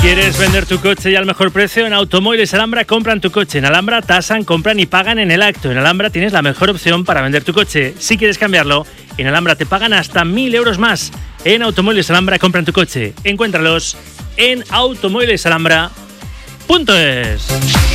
¿Quieres vender tu coche y al mejor precio? En Automóviles Alhambra compran tu coche. En Alhambra tasan, compran y pagan en el acto. En Alhambra tienes la mejor opción para vender tu coche. Si quieres cambiarlo, en Alhambra te pagan hasta 1.000 euros más. En Automóviles Alhambra compran tu coche. Encuéntralos en automovilesalhambra.es.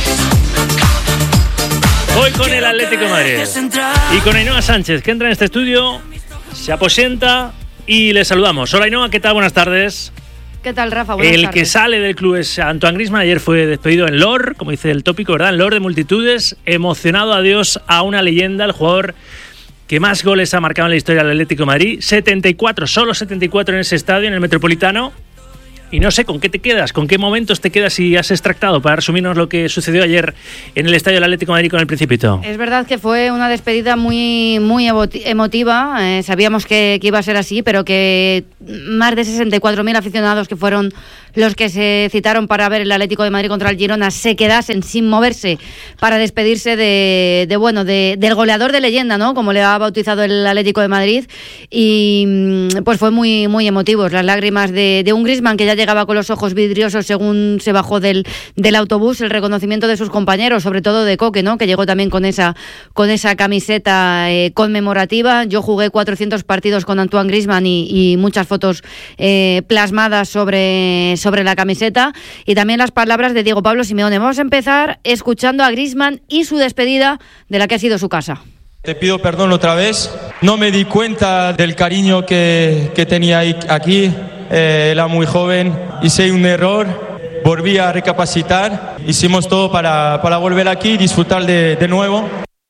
Hoy con el Atlético de Madrid y con Ainhoa Sánchez, que entra en este estudio, se aposenta y le saludamos. Hola Ainhoa, ¿qué tal? Buenas tardes. ¿Qué tal, Rafa? Buenas tardes. El que sale del club es Antoine Griezmann. Ayer fue despedido en L'Or, como dice el tópico, ¿verdad? En L'Or de multitudes. Emocionado, adiós a una leyenda, el jugador que más goles ha marcado en la historia del Atlético de Madrid. 74, solo 74 en ese estadio, en el Metropolitano. Y no sé, ¿con qué te quedas? ¿Con qué momentos te quedas si has extractado para resumirnos lo que sucedió ayer en el estadio del Atlético de Madrid con el Principito? Es verdad que fue una despedida muy emotiva. Sabíamos que iba a ser así, pero que más de 64.000 aficionados, que fueron los que se citaron para ver el Atlético de Madrid contra el Girona, se quedasen sin moverse para despedirse del goleador de leyenda, ¿no? Como le ha bautizado el Atlético de Madrid. Y pues fue muy emotivos. Las lágrimas de un Griezmann que ya llegaba con los ojos vidriosos según se bajó del autobús, el reconocimiento de sus compañeros, sobre todo de Coque, ¿no? Que llegó también con esa camiseta conmemorativa. Yo jugué 400 partidos con Antoine Griezmann y muchas fotos plasmadas sobre la camiseta, y también las palabras de Diego Pablo Simeone. Vamos a empezar escuchando a Griezmann y su despedida de la que ha sido su casa. Te pido perdón otra vez. No me di cuenta del cariño que tenía aquí. Era muy joven. Hice un error. Volví a recapacitar. Hicimos todo para volver aquí y disfrutar de nuevo.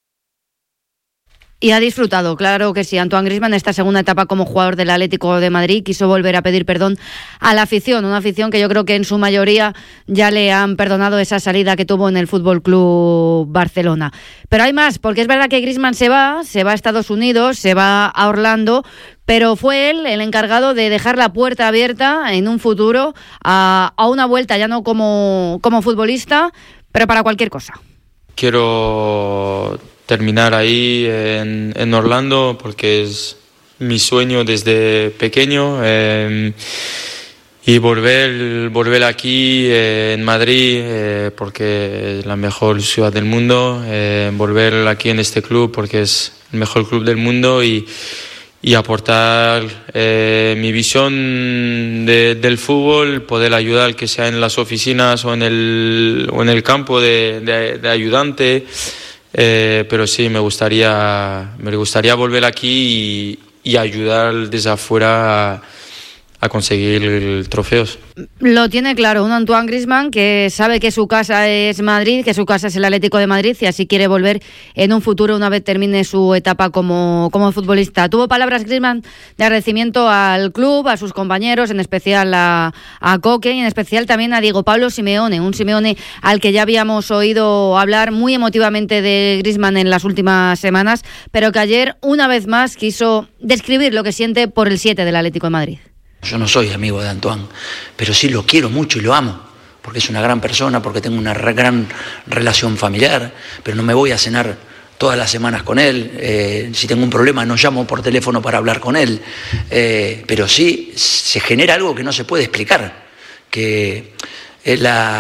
Y ha disfrutado, claro que sí. Antoine Griezmann, en esta segunda etapa como jugador del Atlético de Madrid, quiso volver a pedir perdón a la afición. Una afición que yo creo que en su mayoría ya le han perdonado esa salida que tuvo en el Fútbol Club Barcelona. Pero hay más, porque es verdad que Griezmann se va a Estados Unidos, se va a Orlando, pero fue él el encargado de dejar la puerta abierta en un futuro a una vuelta, ya no como futbolista, pero para cualquier cosa. Quiero terminar ahí en Orlando porque es mi sueño desde pequeño, y volver aquí en Madrid porque es la mejor ciudad del mundo, volver aquí en este club porque es el mejor club del mundo y aportar mi visión del fútbol, poder ayudar, que sea en las oficinas o en el campo de ayudante. Pero sí, me gustaría volver aquí y ayudar desde afuera a conseguir trofeos. Lo tiene claro, un Antoine Griezmann que sabe que su casa es Madrid, que su casa es el Atlético de Madrid, y así quiere volver en un futuro una vez termine su etapa como futbolista. Tuvo palabras Griezmann de agradecimiento al club, a sus compañeros, en especial a Coque y en especial también a Diego Pablo Simeone, un Simeone al que ya habíamos oído hablar muy emotivamente de Griezmann en las últimas semanas, pero que ayer una vez más quiso describir lo que siente por el 7 del Atlético de Madrid. Yo no soy amigo de Antoine, pero sí lo quiero mucho y lo amo, porque es una gran persona, porque tengo una gran relación familiar, pero no me voy a cenar todas las semanas con él. Si tengo un problema no llamo por teléfono para hablar con él, pero sí se genera algo que no se puede explicar, que es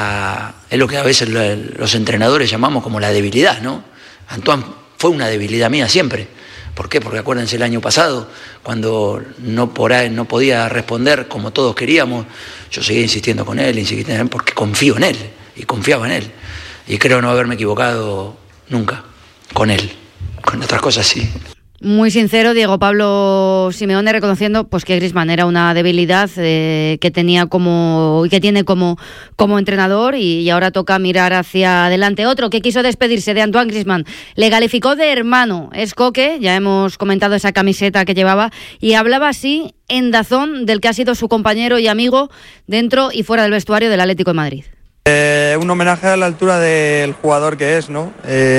lo que a veces los entrenadores llamamos como la debilidad, ¿no? Antoine fue una debilidad mía siempre. ¿Por qué? Porque acuérdense el año pasado, cuando no podía responder como todos queríamos, yo seguía insistiendo con él, porque confío en él y confiaba en él. Y creo no haberme equivocado nunca con él. Con otras cosas sí. Muy sincero Diego Pablo Simeone, reconociendo pues que Griezmann era una debilidad que tenía y que tiene como entrenador, y ahora toca mirar hacia adelante. Otro que quiso despedirse de Antoine Griezmann, le calificó de hermano, es Coque. Ya hemos comentado esa camiseta que llevaba, y hablaba así en DAZN del que ha sido su compañero y amigo dentro y fuera del vestuario del Atlético de Madrid. Un homenaje a la altura del jugador que es, ¿no?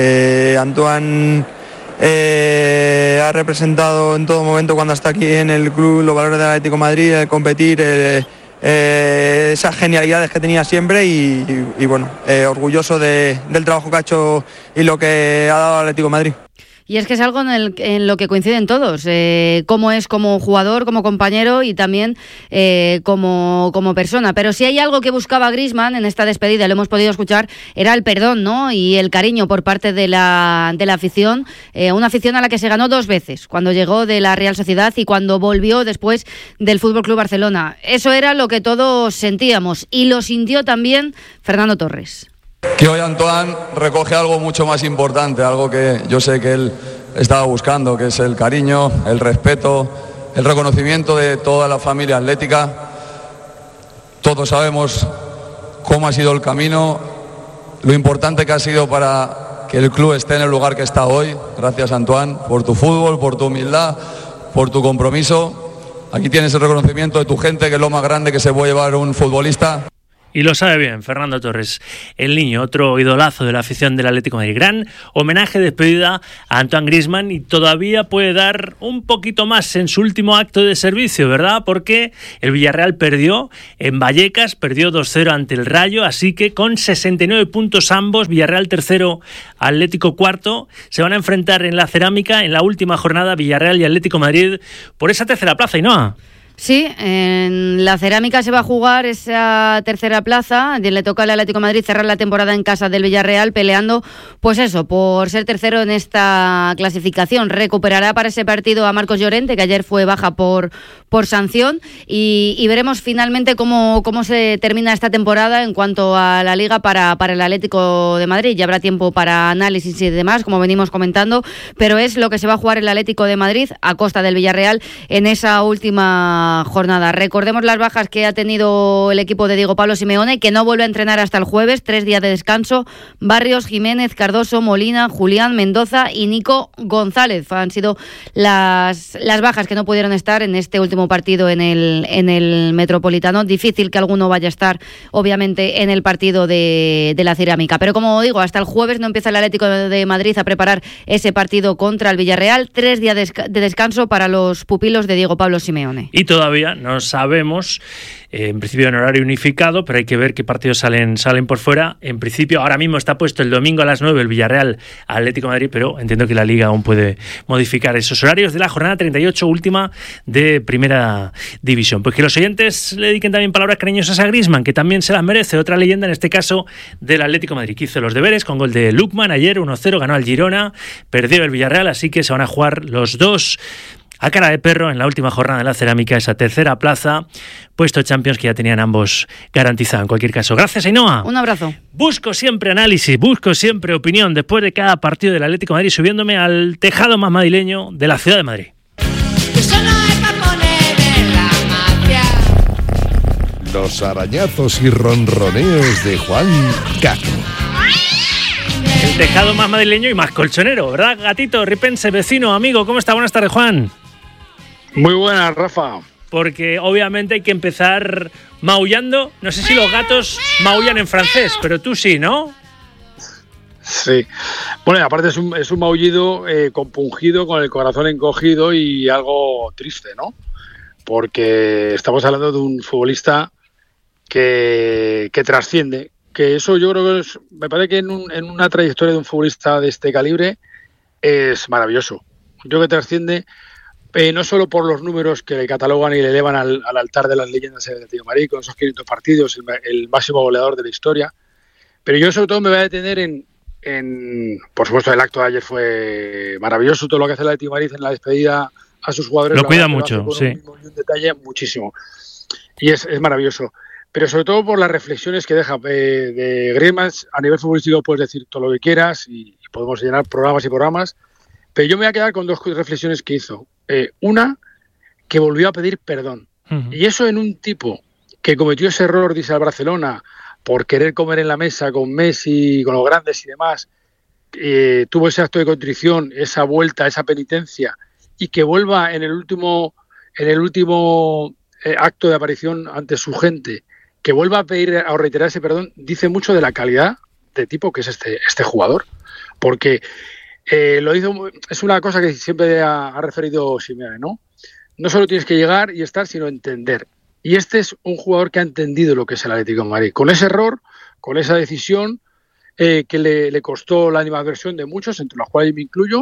Antoine ha representado en todo momento, cuando está aquí en el club, los valores del Atlético de Madrid, el competir, esas genialidades que tenía siempre, y bueno, orgulloso del trabajo que ha hecho y lo que ha dado al Atlético de Madrid. Y es que es algo en lo que coinciden todos, cómo es como jugador, como compañero y también como persona. Pero si hay algo que buscaba Griezmann en esta despedida, lo hemos podido escuchar, era el perdón, ¿no? Y el cariño por parte de la afición, una afición a la que se ganó 2 veces, cuando llegó de la Real Sociedad y cuando volvió después del Fútbol Club Barcelona. Eso era lo que todos sentíamos y lo sintió también Fernando Torres. Que hoy Antoine recoge algo mucho más importante, algo que yo sé que él estaba buscando, que es el cariño, el respeto, el reconocimiento de toda la familia atlética. Todos sabemos cómo ha sido el camino, lo importante que ha sido para que el club esté en el lugar que está hoy. Gracias, Antoine, por tu fútbol, por tu humildad, por tu compromiso. Aquí tienes el reconocimiento de tu gente, que es lo más grande que se puede llevar un futbolista. Y lo sabe bien Fernando Torres, el niño, otro idolazo de la afición del Atlético de Madrid. Gran homenaje, despedida a Antoine Griezmann, y todavía puede dar un poquito más en su último acto de servicio, ¿verdad? Porque el Villarreal perdió en Vallecas, perdió 2-0 ante el Rayo, así que con 69 puntos ambos, Villarreal tercero, Atlético cuarto, se van a enfrentar en la Cerámica en la última jornada, Villarreal y Atlético de Madrid, por esa tercera plaza, Ainhoa. Sí, en la Cerámica se va a jugar esa tercera plaza. Le toca al Atlético de Madrid cerrar la temporada en casa del Villarreal, peleando, pues eso, por ser tercero en esta clasificación. Recuperará para ese partido a Marcos Llorente, que ayer fue baja por sanción, y veremos finalmente cómo se termina esta temporada en cuanto a la Liga para el Atlético de Madrid. Ya habrá tiempo para análisis y demás, como venimos comentando, pero es lo que se va a jugar el Atlético de Madrid a costa del Villarreal en esa última jornada. Recordemos las bajas que ha tenido el equipo de Diego Pablo Simeone, que no vuelve a entrenar hasta el jueves, 3 días de descanso. Barrios, Jiménez, Cardoso, Molina, Julián, Mendoza y Nico González han sido las bajas que no pudieron estar en este último partido en el Metropolitano. Difícil que alguno vaya a estar, obviamente, en el partido de la Cerámica. Pero como digo, hasta el jueves no empieza el Atlético de Madrid a preparar ese partido contra el Villarreal. 3 días de descanso para los pupilos de Diego Pablo Simeone. Y todavía no sabemos, en principio en horario unificado, pero hay que ver qué partidos salen por fuera. En principio, ahora mismo está puesto el domingo a las 9 el Villarreal Atlético de Madrid, pero entiendo que la Liga aún puede modificar esos horarios de la jornada 38, última de Primera División. Pues que los oyentes le dediquen también palabras cariñosas a Griezmann, que también se las merece, otra leyenda en este caso del Atlético de Madrid, que hizo los deberes con gol de Lookman ayer, 1-0, ganó al Girona, perdió el Villarreal, así que se van a jugar los dos a cara de perro en la última jornada de la Cerámica, esa tercera plaza, puesto Champions que ya tenían ambos garantizado. En cualquier caso, gracias, Ainhoa. Un abrazo. Busco siempre análisis, busco siempre opinión después de cada partido del Atlético de Madrid, subiéndome al tejado más madrileño de la ciudad de Madrid. Los arañazos y ronroneos de Juan Cato. El tejado más madrileño y más colchonero, ¿verdad, gatito, ripense, vecino, amigo? ¿Cómo está? Buenas tardes, Juan. Muy buenas, Rafa. Porque obviamente hay que empezar maullando. No sé si los gatos maullan en francés, pero tú sí, ¿no? Sí. Bueno, aparte es un maullido compungido, con el corazón encogido y algo triste, ¿no? Porque estamos hablando de un futbolista que trasciende. Que eso yo creo que me parece que en una trayectoria de un futbolista de este calibre es maravilloso. Yo creo que trasciende no solo por los números que le catalogan y le elevan al altar de las leyendas del Atlético de Madrid, con esos 500 partidos, el máximo goleador de la historia, pero yo sobre todo me voy a detener en por supuesto, el acto de ayer fue maravilloso, todo lo que hace el Atlético de Madrid en la despedida a sus jugadores. Lo cuida mucho, sí. Un detalle muchísimo. Y es maravilloso. Pero sobre todo por las reflexiones que deja de Griezmann. A nivel futbolístico puedes decir todo lo que quieras y podemos llenar programas y programas, pero yo me voy a quedar con 2 reflexiones que hizo. Una, que volvió a pedir perdón. Uh-huh. Y eso en un tipo que cometió ese error, dice al Barcelona, por querer comer en la mesa con Messi, con los grandes y demás, tuvo ese acto de contrición, esa vuelta, esa penitencia, y que vuelva en el último acto de aparición ante su gente, que vuelva a pedir o reiterar ese perdón, dice mucho de la calidad de tipo que es este jugador. Porque lo hizo, es una cosa que siempre ha referido Simeone, ¿no? No solo tienes que llegar y estar, sino entender. Y este es un jugador que ha entendido lo que es el Atlético de Madrid. Con ese error, con esa decisión que le costó la animadversión de muchos, entre los cuales me incluyo,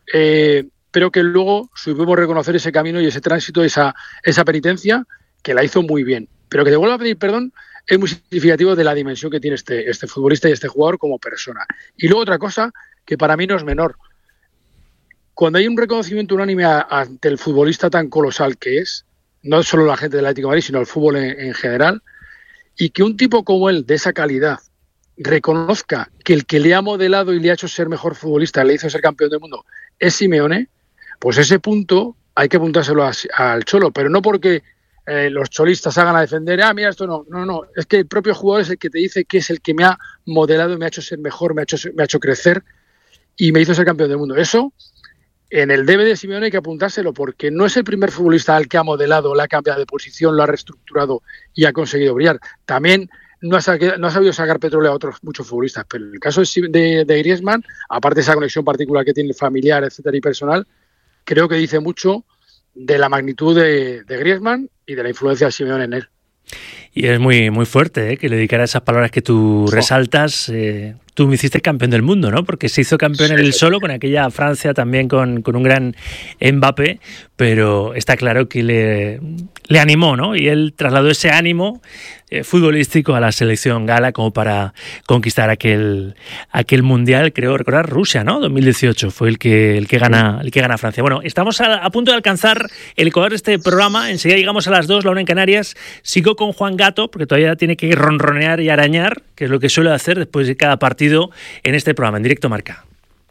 pero que luego supimos reconocer ese camino y ese tránsito, esa penitencia, que la hizo muy bien. Pero que te vuelva a pedir perdón es muy significativo de la dimensión que tiene este futbolista y este jugador como persona. Y luego otra cosa que para mí no es menor. Cuando hay un reconocimiento unánime ante el futbolista tan colosal que es, no solo la gente del Atlético de Madrid, sino el fútbol en general, y que un tipo como él, de esa calidad, reconozca que el que le ha modelado y le ha hecho ser mejor futbolista, le hizo ser campeón del mundo, es Simeone, pues ese punto hay que apuntárselo al Cholo, pero no porque los cholistas hagan a defender, mira, esto no, es que el propio jugador es el que te dice que es el que me ha modelado, me ha hecho ser mejor, me ha hecho crecer y me hizo ser campeón del mundo. Eso, en el debe de Simeone hay que apuntárselo, porque no es el primer futbolista al que ha modelado, le ha cambiado de posición, lo ha reestructurado y ha conseguido brillar. También no ha sabido sacar petróleo a otros muchos futbolistas, pero en el caso de Griezmann, aparte de esa conexión particular que tiene familiar, etcétera, y personal, creo que dice mucho de la magnitud de Griezmann y de la influencia de Simeone en él. Y es muy, muy fuerte, que le dedicara esas palabras que tú resaltas. Tú me hiciste campeón del mundo, ¿no? Porque se hizo campeón en él solo, con aquella Francia también con un gran Mbappé, pero está claro que le animó, ¿no? Y él trasladó ese ánimo futbolístico a la selección gala como para conquistar aquel mundial, creo recordar, Rusia, ¿no? 2018 fue el que gana Francia. Bueno, estamos a punto de alcanzar el ecuador de este programa. Enseguida llegamos a las 2, la 1 en Canarias. Sigo con Juan Gato, porque todavía tiene que ronronear y arañar, que es lo que suele hacer después de cada partido en este programa, en Directo Marca.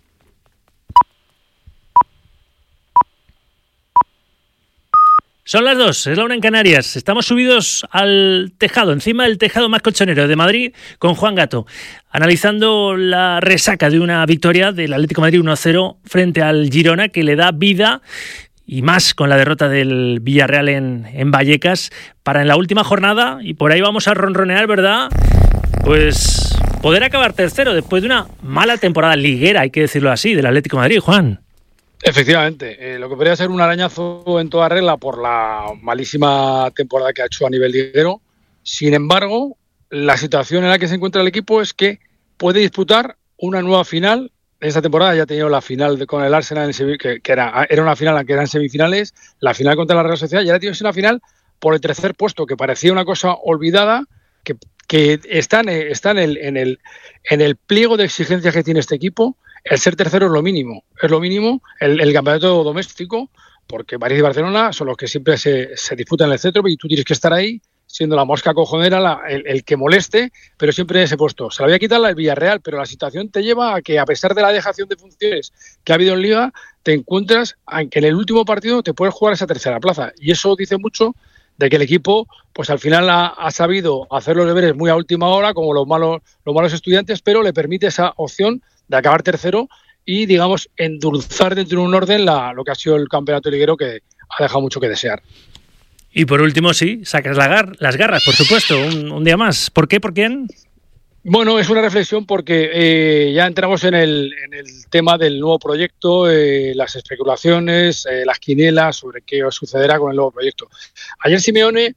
Son las 2, es la 1 en Canarias. Estamos subidos al tejado, encima del tejado más colchonero de Madrid, con Juan Gato, analizando la resaca de una victoria del Atlético de Madrid 1-0 frente al Girona, que le da vida, y más con la derrota del Villarreal en Vallecas, para en la última jornada, y por ahí vamos a ronronear, ¿verdad? Pues poder acabar tercero después de una mala temporada liguera, hay que decirlo así, del Atlético de Madrid, Juan. Efectivamente, lo que podría ser un arañazo en toda regla por la malísima temporada que ha hecho a nivel liguero. Sin embargo, la situación en la que se encuentra el equipo es que puede disputar una nueva final. En esta temporada ya ha tenido la final con el Arsenal en Sevilla, que era una final aunque eran semifinales, la final contra la Real Sociedad, y ahora tiene una final por el tercer puesto, que parecía una cosa olvidada, que está en el pliego de exigencias que tiene este equipo. El ser tercero es lo mínimo el campeonato doméstico, porque Madrid y Barcelona son los que siempre se disputan en el centro, y tú tienes que estar ahí siendo la mosca cojonera, el que moleste, pero siempre en ese puesto. Se la voy a quitar el Villarreal, pero la situación te lleva a que, a pesar de la dejación de funciones que ha habido en Liga, te encuentras en que en el último partido te puedes jugar esa tercera plaza, y eso dice mucho de que el equipo, pues al final ha sabido hacer los deberes muy a última hora, como los malos estudiantes, pero le permite esa opción de acabar tercero y, digamos, endulzar dentro de un orden lo que ha sido el campeonato liguero, que ha dejado mucho que desear. Y por último, sí, sacas las garras, por supuesto, un día más. ¿Por qué? ¿Por quién? Bueno, es una reflexión porque ya entramos en el tema del nuevo proyecto, las especulaciones, las quinielas sobre qué sucederá con el nuevo proyecto. Ayer Simeone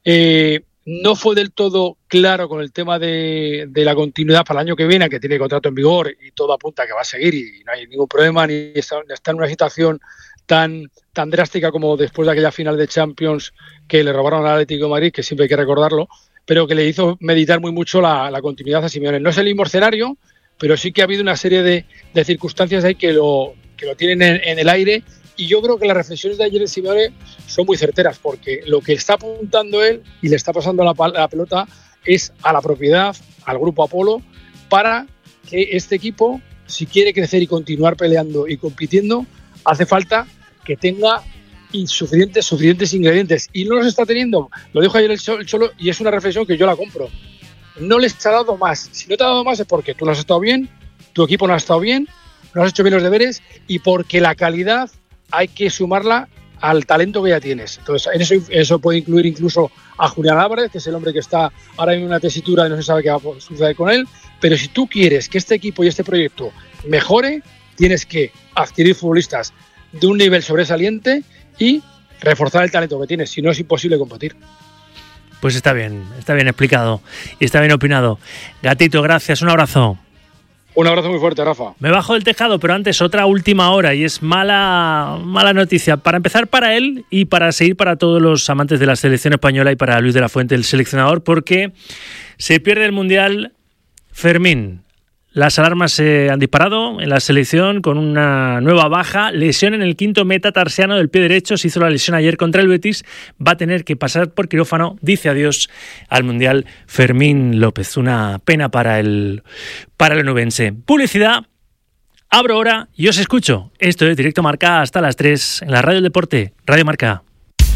no fue del todo claro con el tema de la continuidad para el año que viene, que tiene contrato en vigor y todo apunta a que va a seguir y no hay ningún problema, ni está en una situación tan drástica como después de aquella final de Champions que le robaron al Atlético de Madrid, que siempre hay que recordarlo, pero que le hizo meditar muy mucho la continuidad a Simeone. No es el mismo escenario, pero sí que ha habido una serie de circunstancias ahí que lo tienen en el aire, y yo creo que las reflexiones de ayer de Simeone son muy certeras, porque lo que está apuntando él y le está pasando la pelota es a la propiedad, al grupo Apolo, para que este equipo, si quiere crecer y continuar peleando y compitiendo, hace falta que tenga suficientes ingredientes, y no los está teniendo. Lo dijo ayer el Cholo, y es una reflexión que yo la compro. No les ha dado más. Si no te ha dado más es porque tú no has estado bien, tu equipo no ha estado bien, no has hecho bien los deberes, y porque la calidad hay que sumarla al talento que ya tienes. Entonces, eso puede incluir incluso a Julián Álvarez, que es el hombre que está ahora en una tesitura y no se sabe qué va a suceder con él. Pero si tú quieres que este equipo y este proyecto mejore, tienes que adquirir futbolistas de un nivel sobresaliente y reforzar el talento que tienes, si no es imposible competir. Pues está bien explicado y está bien opinado. Gatito, gracias, un abrazo. Un abrazo muy fuerte, Rafa. Me bajo del tejado, pero antes otra última hora y es mala noticia. Para empezar para él y para seguir para todos los amantes de la selección española y para Luis de la Fuente, el seleccionador, porque se pierde el Mundial Fermín. Las alarmas se han disparado en la selección con una nueva baja, lesión en el quinto metatarsiano del pie derecho, se hizo la lesión ayer contra el Betis, va a tener que pasar por quirófano, dice adiós al Mundial Fermín López, una pena para el onubense. Publicidad, abro hora y os escucho. Esto es Directo Marca hasta las 3 en la Radio del Deporte, Radio Marca.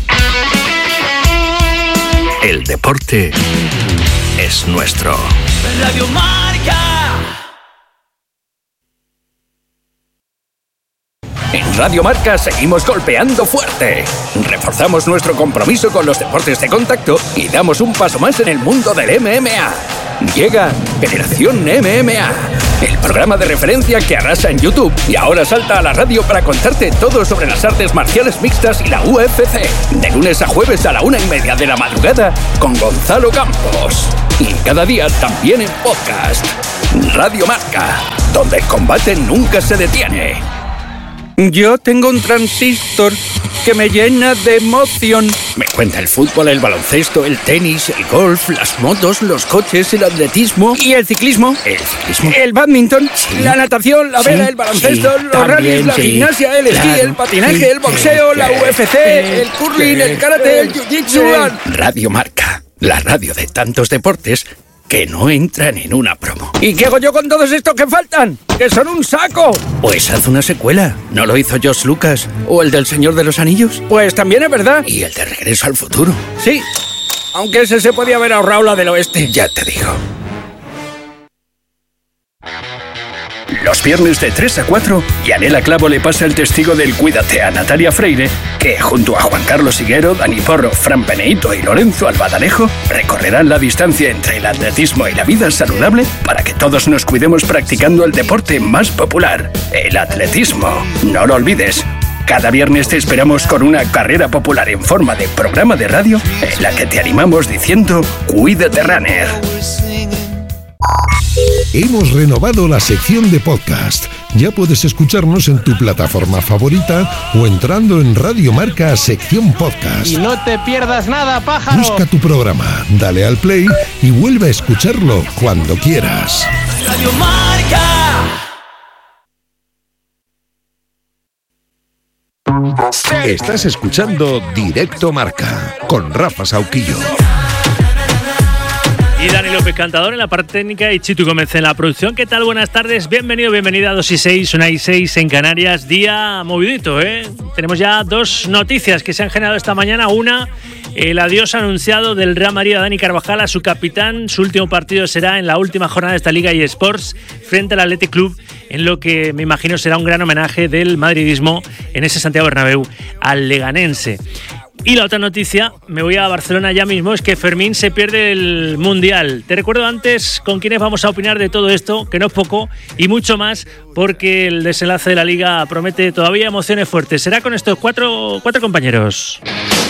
El deporte es nuestro. Radio Marca. En Radio Marca seguimos golpeando fuerte. Reforzamos nuestro compromiso con los deportes de contacto y damos un paso más en el mundo del MMA. Llega Generación MMA, el programa de referencia que arrasa en YouTube y ahora salta a la radio para contarte todo sobre las artes marciales mixtas y la UFC. De lunes a jueves a la 1:30 de la madrugada con Gonzalo Campos. Y cada día también en podcast. Radio Marca, donde el combate nunca se detiene. Yo tengo un transistor que me llena de emoción. Me cuenta el fútbol, el baloncesto, el tenis, el golf, las motos, los coches, el atletismo y el ciclismo. ¿El ciclismo? El badminton, sí, la natación, la vela, el baloncesto, sí, los rallies, la gimnasia, el esquí, el patinaje, el boxeo, la UFC, el curling, el karate, el jiu-jitsu. Radio Marca, la radio de tantos deportes que no entran en una promo. ¿Y qué hago yo con todos estos que faltan? ¡Que son un saco! Pues haz una secuela. ¿No lo hizo George Lucas? ¿O el del Señor de los Anillos? Pues también es verdad. ¿Y el de Regreso al Futuro? Sí, aunque ese se podía haber ahorrado la del oeste. Ya te digo. Los viernes de 3 a 4, Yanela Clavo le pasa el testigo del Cuídate a Natalia Freire, que junto a Juan Carlos Higuero, Dani Porro, Fran Peneito y Lorenzo Albadalejo recorrerán la distancia entre el atletismo y la vida saludable para que todos nos cuidemos practicando el deporte más popular, el atletismo. No lo olvides. Cada viernes te esperamos con una carrera popular en forma de programa de radio en la que te animamos diciendo Cuídate Runner. Hemos renovado la sección de podcast. Ya puedes escucharnos en tu plataforma favorita o entrando en Radio Marca sección podcast. Y no te pierdas nada, pájaro. Busca tu programa, dale al play y vuelve a escucharlo cuando quieras. Radio Marca. Estás escuchando Directo Marca con Rafa Sauquillo. Y Dani López Cantador en la parte técnica y Chitu Gómez en la producción. ¿Qué tal? Buenas tardes, bienvenido, bienvenida a 2:06, 1:06 en Canarias. Día movidito, ¿eh? Tenemos ya dos noticias que se han generado esta mañana. Una, el adiós anunciado del Real Madrid a Dani Carvajal, a su capitán. Su último partido será en la última jornada de esta Liga eSports frente al Athletic Club, en lo que me imagino será un gran homenaje del madridismo en ese Santiago Bernabéu al leganense. Y la otra noticia, me voy a Barcelona ya mismo, es que Fermín se pierde el Mundial. Te recuerdo antes con quiénes vamos a opinar de todo esto, que no es poco, y mucho más, porque el desenlace de la Liga promete todavía emociones fuertes. Será con estos cuatro compañeros.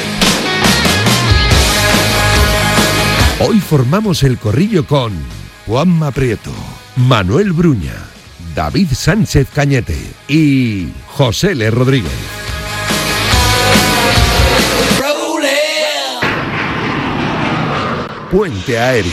Hoy formamos el corrillo con Juanma Prieto, Manuel Bruña, David Sánchez Cañete y José L. Rodríguez. Puente Aéreo.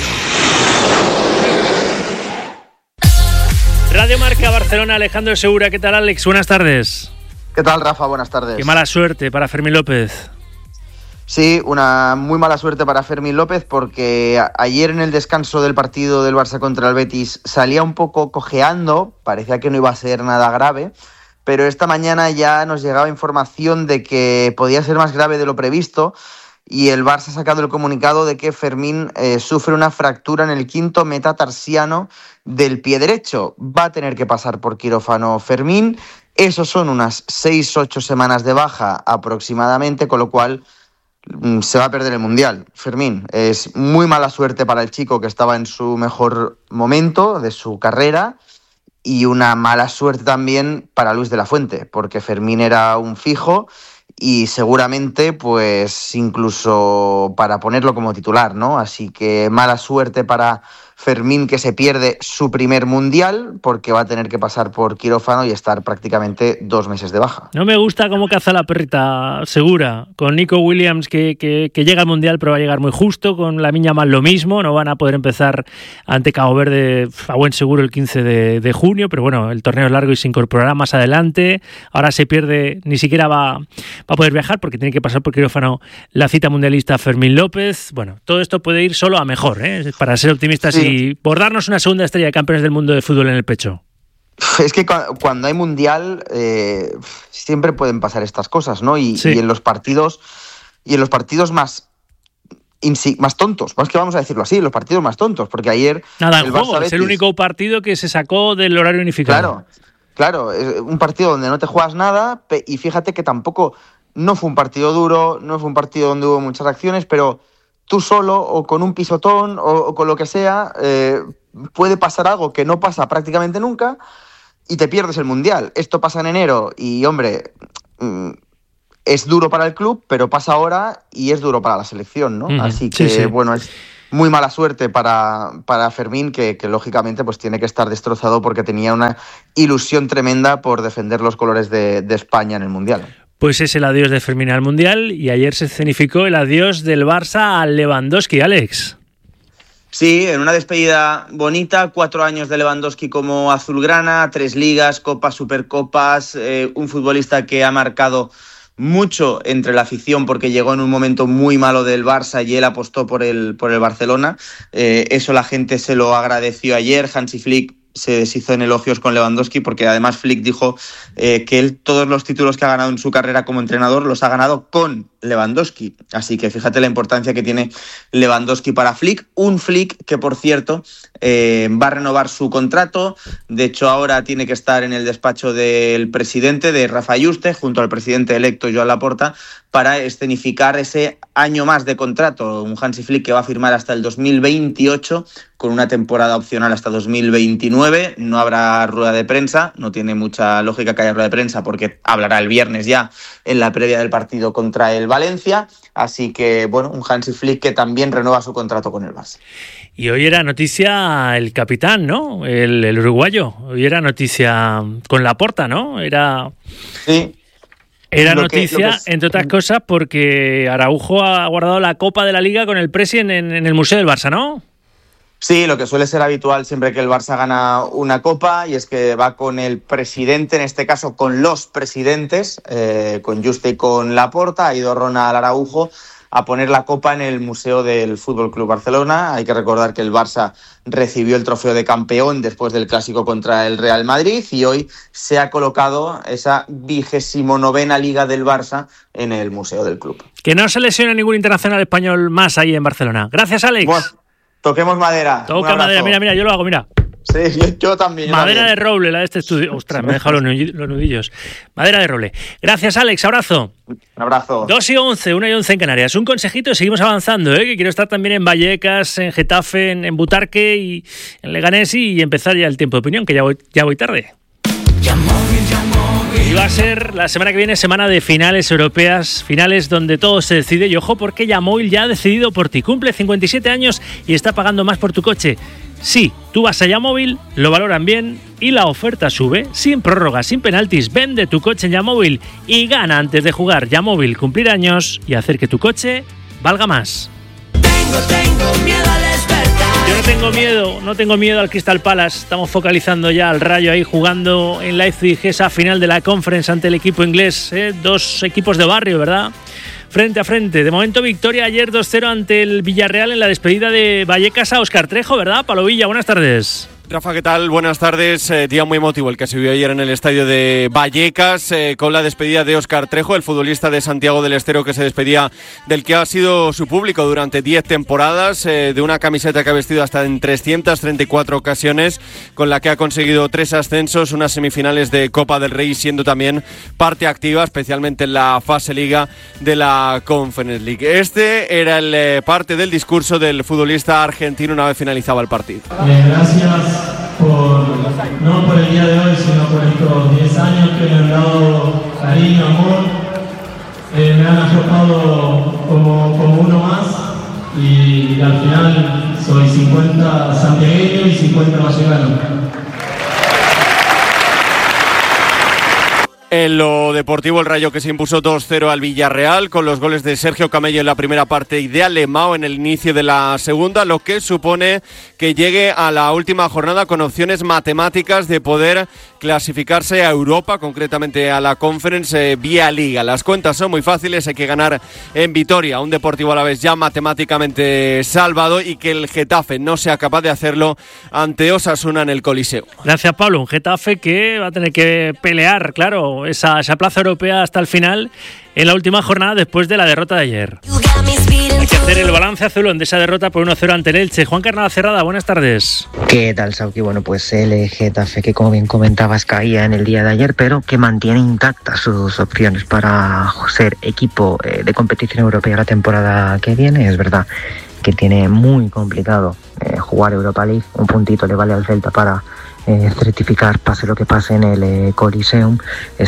Radio Marca Barcelona, Alejandro Segura. ¿Qué tal, Alex? Buenas tardes. ¿Qué tal, Rafa? Buenas tardes. Qué mala suerte para Fermín López. Sí, una muy mala suerte para Fermín López, porque ayer en el descanso del partido del Barça contra el Betis salía un poco cojeando, parecía que no iba a ser nada grave, pero esta mañana ya nos llegaba información de que podía ser más grave de lo previsto, y el Barça ha sacado el comunicado de que Fermín sufre una fractura en el quinto metatarsiano del pie derecho. Va a tener que pasar por quirófano Fermín. Esos son unas 6-8 semanas de baja aproximadamente, con lo cual se va a perder el Mundial. Fermín, es muy mala suerte para el chico que estaba en su mejor momento de su carrera, y una mala suerte también para Luis de la Fuente, porque Fermín era un fijo y seguramente pues incluso para ponerlo como titular, ¿no? Así que mala suerte para Fermín, que se pierde su primer mundial porque va a tener que pasar por quirófano y estar prácticamente 2 meses de baja. No me gusta cómo caza la perrita Segura, con Nico Williams que llega al mundial pero va a llegar muy justo, con Lamine Yamal lo mismo, no van a poder empezar ante Cabo Verde a buen seguro el 15 de junio, pero bueno, el torneo es largo y se incorporará más adelante. Ahora se pierde, ni siquiera va a poder viajar porque tiene que pasar por quirófano la cita mundialista Fermín López. Bueno, todo esto puede ir solo a mejor, para ser optimistas y bordarnos una segunda estrella de campeones del mundo de fútbol en el pecho. Es que cuando hay mundial siempre pueden pasar estas cosas, ¿no? Y en los partidos más tontos, más que vamos a decirlo así, los partidos más tontos, porque ayer nada en juego, es el único partido que se sacó del horario unificado. Claro, es un partido donde no te juegas nada, y fíjate que tampoco no fue un partido duro, no fue un partido donde hubo muchas acciones, pero tú solo o con un pisotón o con lo que sea, puede pasar algo que no pasa prácticamente nunca y te pierdes el mundial. Esto pasa en enero y, hombre, es duro para el club, pero pasa ahora y es duro para la selección, ¿no? Así que, bueno, es muy mala suerte para Fermín, que lógicamente pues tiene que estar destrozado porque tenía una ilusión tremenda por defender los colores de España en el mundial. Pues es el adiós de Fermín al mundial y ayer se escenificó el adiós del Barça al Lewandowski, Alex. Sí, en una despedida bonita, 4 años de Lewandowski como azulgrana, 3 ligas, copas, supercopas, un futbolista que ha marcado mucho entre la afición porque llegó en un momento muy malo del Barça y él apostó por el Barcelona. Eso la gente se lo agradeció ayer. Hansi Flick se deshizo en elogios con Lewandowski porque además Flick dijo que él todos los títulos que ha ganado en su carrera como entrenador los ha ganado con Lewandowski. Así que fíjate la importancia que tiene Lewandowski para Flick. Un Flick que, por cierto, va a renovar su contrato. De hecho, ahora tiene que estar en el despacho del presidente, de Rafa Yuste, junto al presidente electo, Joan Laporta, para escenificar ese año más de contrato. Un Hansi Flick que va a firmar hasta el 2028, con una temporada opcional hasta 2029. No habrá rueda de prensa, no tiene mucha lógica que haya rueda de prensa porque hablará el viernes ya en la previa del partido contra el Valencia. Así que, bueno, un Hansi Flick que también renueva su contrato con el Barça. Y hoy era noticia el capitán, ¿no? El uruguayo. Hoy era noticia con Laporta, ¿no? Sí. Era noticia, entre otras cosas, porque Araujo ha guardado la Copa de la Liga con el Presi en el Museo del Barça, ¿no? Sí, lo que suele ser habitual siempre que el Barça gana una copa, y es que va con el presidente, en este caso con los presidentes, con Juste y con Laporta. Ha ido Ronald Araujo a poner la copa en el Museo del Fútbol Club Barcelona. Hay que recordar que el Barça recibió el trofeo de campeón después del clásico contra el Real Madrid y hoy se ha colocado esa 29ª Liga del Barça en el Museo del club. Que no se lesione ningún internacional español más ahí en Barcelona. Gracias, Alex. Bueno, toquemos madera. Toca madera, mira, yo lo hago, mira. Sí, yo también. Madera de roble, la de este estudio. Ostras, me he dejado los nudillos. Madera de roble. Gracias, Alex. Abrazo. Un abrazo. 2:11, 1:11 en Canarias. Un consejito, seguimos avanzando, que quiero estar también en Vallecas, en Getafe, en Butarque y en Leganés y empezar ya el tiempo de opinión, que ya voy tarde. Y va a ser la semana que viene semana de finales europeas, finales donde todo se decide. Y ojo, porque Yamóvil ya ha decidido por ti. Cumple 57 años y está pagando más por tu coche. Sí, tú vas a Yamóvil, lo valoran bien y la oferta sube, sin prórrogas, sin penaltis. Vende tu coche en Yamóvil y gana antes de jugar. Yamóvil, cumplir años y hacer que tu coche valga más. Tengo miedo al despertar. Yo no tengo miedo al Crystal Palace. Estamos focalizando ya al Rayo ahí jugando en Leipzig esa final de la Conference ante el equipo inglés. Dos equipos de barrio, ¿verdad? Frente a frente. De momento victoria ayer 2-0 ante el Villarreal en la despedida de Vallecas a Óscar Trejo, ¿verdad? Palo Villa, buenas tardes. Rafa, ¿qué tal? Buenas tardes. Día muy emotivo el que se vio ayer en el estadio de Vallecas, con la despedida de Óscar Trejo, el futbolista de Santiago del Estero que se despedía del que ha sido su público durante 10 temporadas, de una camiseta que ha vestido hasta en 334 ocasiones, con la que ha conseguido 3 ascensos, unas semifinales de Copa del Rey, siendo también parte activa, especialmente en la fase Liga de la Conference League. Este era el parte del discurso del futbolista argentino una vez finalizaba el partido. Gracias no por el día de hoy, sino por estos 10 años que me han dado cariño, amor, me han arropado como uno más y al final soy 50 santiagueño y 50 vallecano. En lo deportivo, el Rayo que se impuso 2-0 al Villarreal con los goles de Sergio Camello en la primera parte y de Alemão en el inicio de la segunda, lo que supone que llegue a la última jornada con opciones matemáticas de poder clasificarse a Europa, concretamente a la Conference vía Liga. Las cuentas son muy fáciles, hay que ganar en Vitoria, un Deportivo Alavés ya matemáticamente salvado, y que el Getafe no sea capaz de hacerlo ante Osasuna en el Coliseo. Gracias, Pablo. Un Getafe que va a tener que pelear, claro, esa plaza europea hasta el final en la última jornada después de la derrota de ayer. Hay que hacer el balance azulón de esa derrota por 1-0 ante el Elche. Juan Carnada Cerrada, buenas tardes. ¿Qué tal, Sauki? Bueno, pues el Getafe, que como bien comentabas caía en el día de ayer, pero que mantiene intactas sus opciones para ser equipo de competición europea la temporada que viene. Es verdad que tiene muy complicado jugar Europa League. Un puntito le vale al Celta para certificar, pase lo que pase, en el Coliseum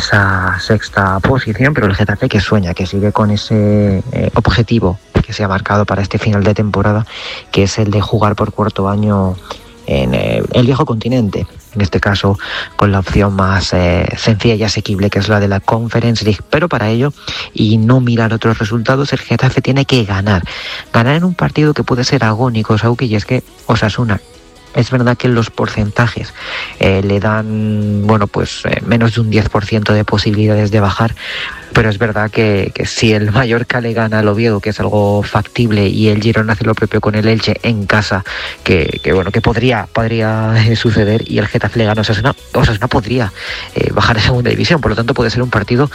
esa sexta posición, pero el Getafe que sueña, que sigue con ese objetivo que se ha marcado para este final de temporada, que es el de jugar por cuarto año en el viejo continente, en este caso con la opción más sencilla y asequible, que es la de la Conference League. Pero para ello, y no mirar otros resultados, el Getafe tiene que ganar en un partido que puede ser agónico, Sauki, y es que Osasuna, es verdad que los porcentajes le dan, bueno, pues menos de un 10% de posibilidades de bajar, pero es verdad que si el Mallorca le gana al Oviedo, que es algo factible, y el Girona hace lo propio con el Elche en casa, que bueno, que podría suceder, y el Getafe le gana a Osasuna podría bajar a segunda división. Por lo tanto, puede ser un partido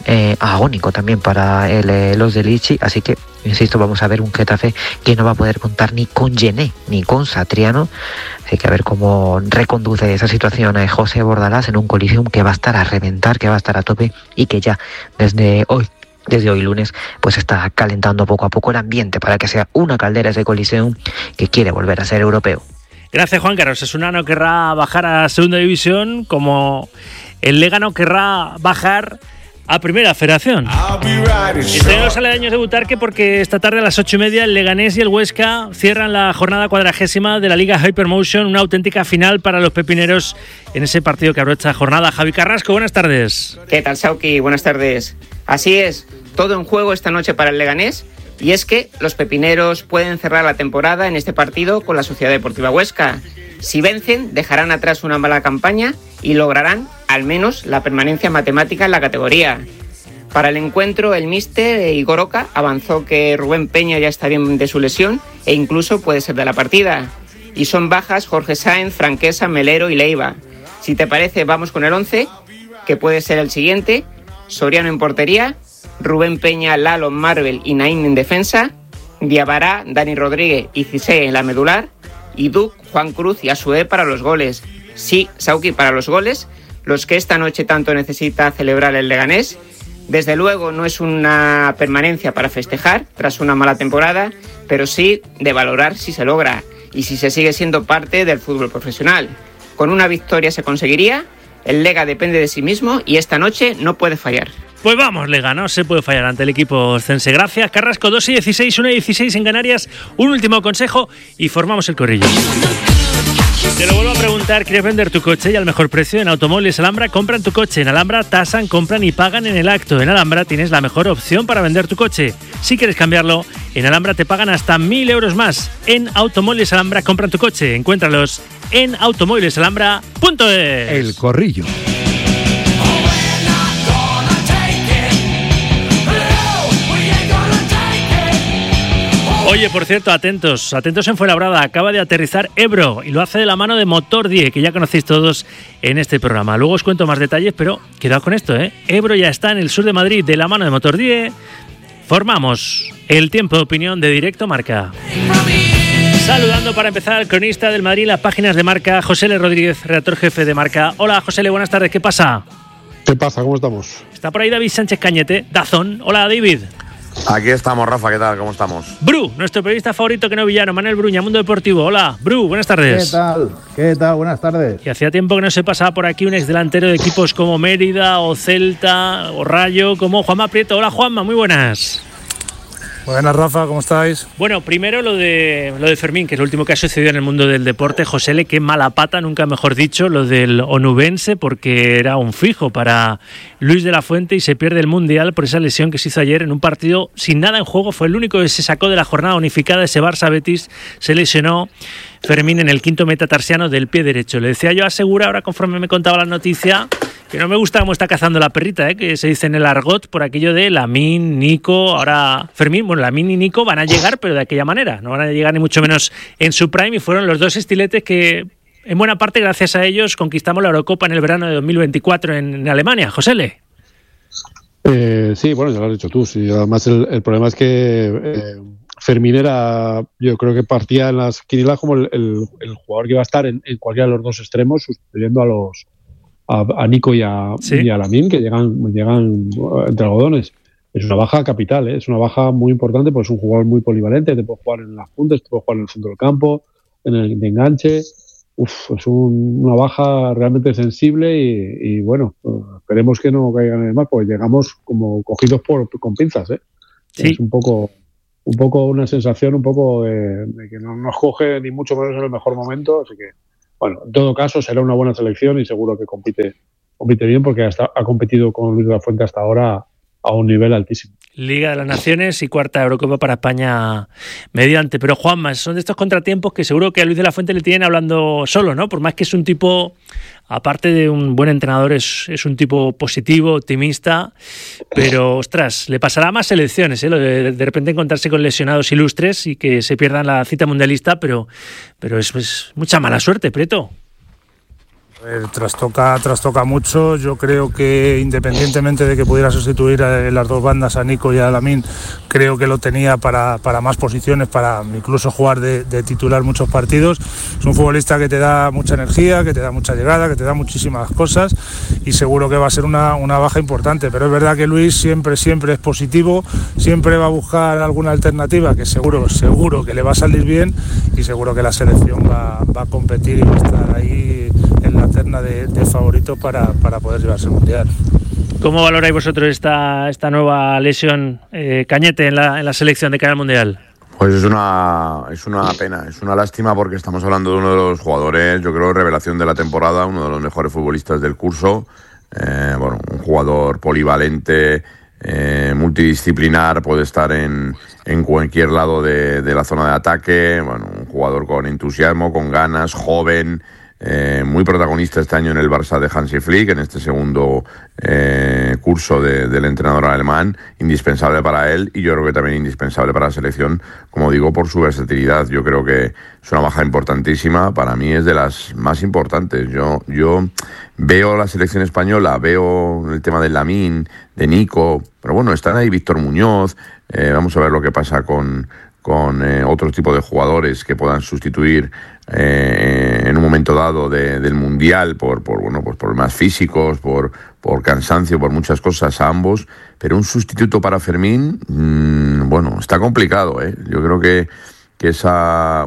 agónico también para los de Lichi. Así que, insisto, vamos a ver un Getafe que no va a poder contar ni con Gené ni con Satriano. Hay que ver cómo reconduce esa situación a José Bordalás en un Coliseum que va a estar a reventar, que va a estar a tope, y que ya desde hoy lunes pues está calentando poco a poco el ambiente para que sea una caldera ese Coliseum que quiere volver a ser europeo. Gracias, Juan Carlos. Osasuna no querrá bajar a segunda división, como el Lega no querrá bajar a Primera Federación. Y tenemos los aledaños de Butarque, porque esta tarde a las 8:30 el Leganés y el Huesca cierran la jornada 40ª de la Liga Hypermotion, una auténtica final para los pepineros en ese partido que abre esta jornada. Javi Carrasco, buenas tardes. ¿Qué tal, Sauki? Buenas tardes. Así es, todo en juego esta noche para el Leganés, y es que los pepineros pueden cerrar la temporada en este partido con la Sociedad Deportiva Huesca. Si vencen, dejarán atrás una mala campaña y lograrán al menos la permanencia matemática en la categoría. Para el encuentro, el míster Igor Oca avanzó que Rubén Peña ya está bien de su lesión e incluso puede ser de la partida. Y son bajas Jorge Sáenz, Franquesa, Melero y Leiva. Si te parece, vamos con el 11, que puede ser el siguiente: Soriano en portería, Rubén Peña, Lalo, Marvel y Naim en defensa, Diabará, Dani Rodríguez y Cisé en la medular, y Duc, Juan Cruz y Asue para los goles. Sí, Sauki, para los goles, los que esta noche tanto necesita celebrar el Leganés. Desde luego no es una permanencia para festejar tras una mala temporada, pero sí de valorar si se logra y si se sigue siendo parte del fútbol profesional. Con una victoria se conseguiría, el Lega depende de sí mismo y esta noche no puede fallar. Pues vamos, Lega, no se puede fallar ante el equipo oscense. Gracias, Carrasco. 2:16, 1:16 en Canarias. Un último consejo y formamos el corrillo. Te lo vuelvo a preguntar, ¿quieres vender tu coche y al mejor precio? En Automóviles Alhambra compran tu coche. En Alhambra tasan, compran y pagan en el acto. En Alhambra tienes la mejor opción para vender tu coche. Si quieres cambiarlo, en Alhambra te pagan hasta 1.000 euros más. En Automóviles Alhambra compran tu coche. Encuéntralos en automóvilesalhambra.es. El corrillo. Oye, por cierto, atentos en Fuenlabrada. Acaba de aterrizar Ebro y lo hace de la mano de Motor 10, que ya conocéis todos en este programa. Luego os cuento más detalles, pero quedad con esto, ¿eh? Ebro ya está en el sur de Madrid, de la mano de Motor 10. Formamos el tiempo de opinión de Directo Marca. Saludando para empezar al cronista del Madrid, las páginas de Marca, José L. Rodríguez, redactor jefe de Marca. Hola, José L., buenas tardes, ¿qué pasa? ¿Qué pasa? ¿Cómo estamos? Está por ahí David Sánchez Cañete, Dazón. Hola, David. Aquí estamos, Rafa, ¿qué tal? ¿Cómo estamos? Bru, nuestro periodista favorito que no villano, Manuel Bruña, Mundo Deportivo. Hola, Bru, buenas tardes. ¿Qué tal? ¿Qué tal? Buenas tardes. Y hacía tiempo que no se pasaba por aquí un exdelantero de equipos como Mérida o Celta o Rayo, como Juanma Prieto. Hola, Juanma, muy buenas. Buenas, Rafa, ¿cómo estáis? Bueno, primero lo de Fermín, que es el último que ha sucedido en el mundo del deporte. Josele, qué mala pata, nunca mejor dicho, lo del onubense, porque era un fijo para Luis de la Fuente y se pierde el Mundial por esa lesión que se hizo ayer en un partido sin nada en juego. Fue el único que se sacó de la jornada unificada, ese Barça-Betis. Se lesionó Fermín en el quinto metatarsiano del pie derecho. Le decía yo a Segura, ahora conforme me contaba la noticia, que no me gusta cómo está cazando la perrita, que se dice en el argot por aquello de Lamine, Nico, ahora Fermín. Bueno, Lamine y Nico van a llegar, pero de aquella manera, no van a llegar ni mucho menos en su prime, y fueron los dos estiletes que en buena parte gracias a ellos conquistamos la Eurocopa en el verano de 2024 en Alemania. Josele. Sí, bueno, ya lo has dicho tú. Sí. Además, el problema es que Fermín era, yo creo que partía en las quinilas como el jugador que iba a estar en cualquiera de los dos extremos, sustituyendo a Nico y a Lamine, que llegan entre algodones. Es una baja capital, es una baja muy importante, pues es un jugador muy polivalente, te puede jugar en las puntas, te puede jugar en el centro del campo, en el de enganche. Es una baja realmente sensible y bueno, esperemos que no caigan en el mar, porque llegamos como cogidos con pinzas, Sí. Es un poco una sensación un poco de que no nos coge ni mucho menos en el mejor momento, así que bueno, en todo caso será una buena selección y seguro que compite bien, porque ha competido con Luis de la Fuente hasta ahora a un nivel altísimo. Liga de las Naciones y cuarta Eurocopa para España mediante. Pero Juanma, son de estos contratiempos que seguro que a Luis de la Fuente le tienen hablando solo, ¿no? Por más que es un tipo, aparte de un buen entrenador, es un tipo positivo, optimista, pero ostras, le pasará a más selecciones, lo de repente encontrarse con lesionados ilustres y que se pierdan la cita mundialista, pero es mucha mala suerte, Prieto. Trastoca mucho. Yo creo que independientemente de que pudiera sustituir a las dos bandas, a Nico y a Lamine, creo que lo tenía para más posiciones, para incluso jugar de titular muchos partidos. Es un futbolista que te da mucha energía, que te da mucha llegada, que te da muchísimas cosas, y seguro que va a ser una baja importante. Pero es verdad que Luis siempre es positivo, siempre va a buscar alguna alternativa que seguro que le va a salir bien, y seguro que la selección va a competir y va a estar ahí en la terna de favoritos para poder llevarse el Mundial. ¿Cómo valoráis vosotros esta nueva lesión, Cañete, en la selección de cara al Mundial? Pues es una pena, es una lástima, porque estamos hablando de uno de los jugadores, yo creo, revelación de la temporada, uno de los mejores futbolistas del curso, un jugador polivalente, multidisciplinar, puede estar en cualquier lado de la zona de ataque, un jugador con entusiasmo, con ganas, joven, muy protagonista este año en el Barça de Hansi Flick, en este segundo curso del entrenador alemán, indispensable para él, y yo creo que también indispensable para la selección, como digo, por su versatilidad. Yo creo que es una baja importantísima, para mí es de las más importantes. Yo veo la selección española, veo el tema de Lamine, de Nico, pero bueno, están ahí Víctor Muñoz, vamos a ver lo que pasa con otro tipo de jugadores que puedan sustituir en un momento dado del Mundial por problemas físicos, por cansancio, por muchas cosas a ambos, pero un sustituto para Fermín, está complicado, Yo creo que esa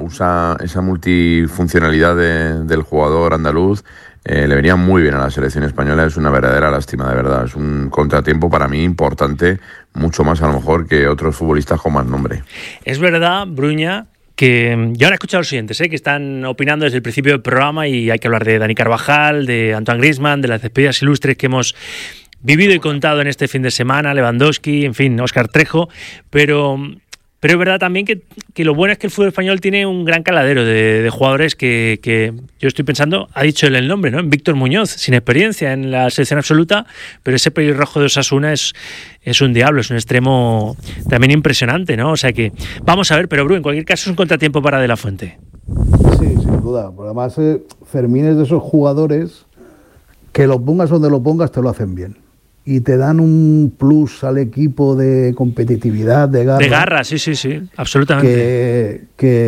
multifuncionalidad del jugador andaluz le venía muy bien a la selección española. Es una verdadera lástima, de verdad. Es un contratiempo para mí importante, mucho más a lo mejor que otros futbolistas con más nombre. Es verdad, Bruña, que yo ahora he escuchado a los siguientes, que están opinando desde el principio del programa, y hay que hablar de Dani Carvajal, de Antoine Griezmann, de las despedidas ilustres que hemos vivido y contado en este fin de semana, Lewandowski, en fin, Óscar Trejo, pero es verdad también que lo bueno es que el fútbol español tiene un gran caladero de jugadores que yo estoy pensando, ha dicho él el nombre, ¿no? En Víctor Muñoz, sin experiencia en la selección absoluta, pero ese pelirrojo de Osasuna es un diablo, es un extremo también impresionante, ¿no? O sea que vamos a ver, pero Bru, en cualquier caso es un contratiempo para De la Fuente. Sí, sin duda. Porque además Fermín es de esos jugadores que lo pongas donde lo pongas te lo hacen bien. Y te dan un plus al equipo de competitividad, de garra. De garra, sí, absolutamente.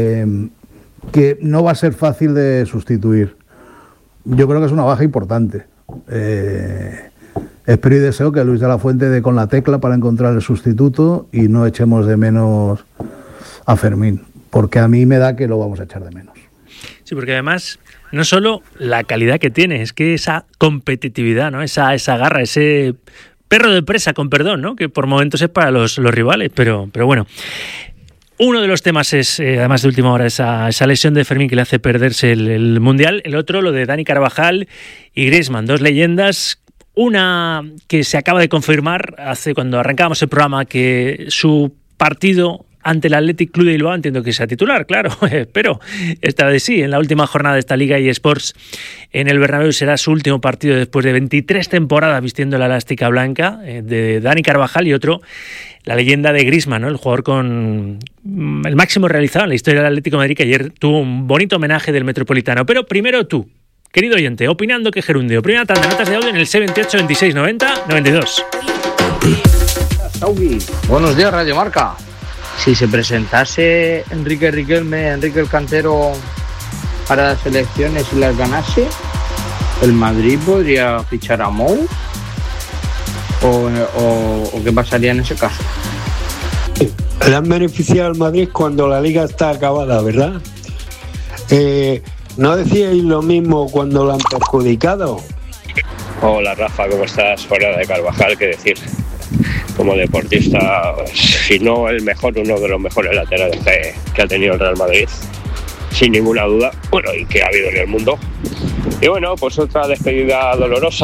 Que no va a ser fácil de sustituir. Yo creo que es una baja importante. Espero y deseo que Luis de la Fuente dé con la tecla para encontrar el sustituto y no echemos de menos a Fermín, porque a mí me da que lo vamos a echar de menos. Sí, porque además no solo la calidad que tiene, es que esa competitividad, ¿no? Esa garra, ese perro de presa, con perdón, ¿no? Que por momentos es para los rivales, pero bueno. Uno de los temas es, además de última hora, esa lesión de Fermín que le hace perderse el Mundial. El otro, lo de Dani Carvajal y Griezmann, dos leyendas. Una que se acaba de confirmar cuando arrancábamos el programa, que su partido ante el Athletic Club de Bilbao, entiendo que sea titular, claro, pero esta vez sí, en la última jornada de esta Liga eSports en el Bernabéu será su último partido después de 23 temporadas vistiendo la elástica blanca, de Dani Carvajal, y otro, la leyenda de Griezmann, ¿no? El jugador con el máximo realizado en la historia del Atlético de Madrid, que ayer tuvo un bonito homenaje del Metropolitano. Pero primero tú, querido oyente, opinando que gerundio. Primera tanda, notas de audio en el 628 26 90 92. Buenos días, Radio Marca. Si se presentase Enrique Riquelme, Enrique el Cantero, para las elecciones y las ganase, ¿el Madrid podría fichar a Mou? ¿O qué pasaría en ese caso? Le han beneficiado al Madrid cuando la Liga está acabada, ¿verdad? ¿No decíais lo mismo cuando lo han perjudicado? Hola Rafa, ¿cómo estás? Fuera de Carvajal, qué decir. Como deportista, si no el mejor, uno de los mejores laterales que ha tenido el Real Madrid, sin ninguna duda, bueno, y que ha habido en el mundo. Y bueno, pues otra despedida dolorosa